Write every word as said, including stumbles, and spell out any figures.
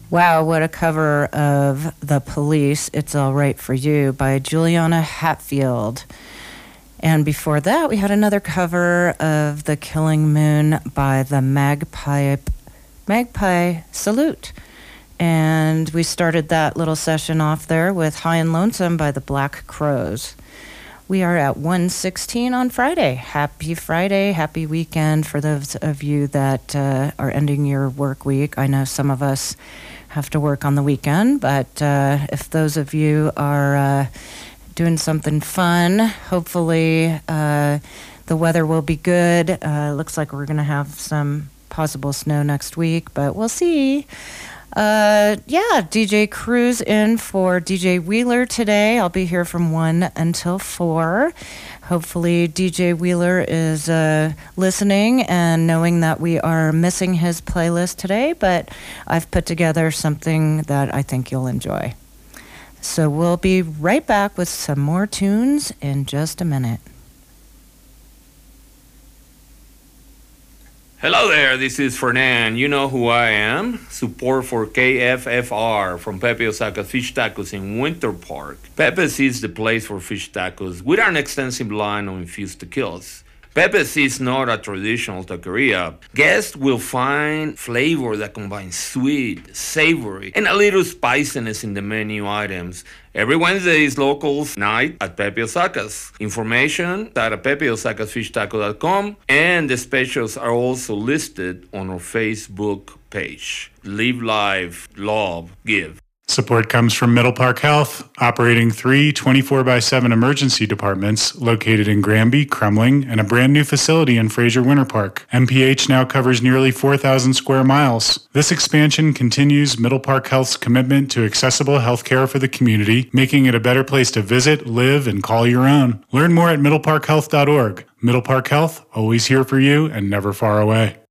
Wow, what a cover of The Police, It's All Right for You by Juliana Hatfield. And before that, we had another cover of The Killing Moon by the Magpie, Magpie Salute. And we started that little session off there with High and Lonesome by the Black Crowes. We are at one sixteen on Friday. Happy Friday, happy weekend for those of you that uh, are ending your work week. I know some of us have to work on the weekend, but uh, if those of you are uh, doing something fun, hopefully uh, the weather will be good. Uh, looks like we're going to have some possible snow next week, but we'll see. Uh, yeah, D J Cruz in for D J Wheeler today. I'll be here from one until four. Hopefully D J Wheeler is uh, listening and knowing that we are missing his playlist today, but I've put together something that I think you'll enjoy. So we'll be right back with some more tunes in just a minute. Hello there, this is Fernand. You know who I am. Support for K F F R from Pepe Osaka's Fish Tacos in Winter Park. Pepe's is the place for fish tacos with an extensive line of infused tequilas. Pepe's is not a traditional taqueria. Guests will find flavor that combines sweet, savory, and a little spiciness in the menu items. Every Wednesday is locals night at Pepe Osaka's. Information at pepe osaka fish taco dot com, and the specials are also listed on our Facebook page. Live life, love, give. Support comes from Middle Park Health, operating three twenty-four by seven emergency departments located in Granby, Kremling, and a brand new facility in Fraser Winter Park. M P H now covers nearly four thousand square miles. This expansion continues Middle Park Health's commitment to accessible health care for the community, making it a better place to visit, live, and call your own. Learn more at middle park health dot org. Middle Park Health, always here for you and never far away.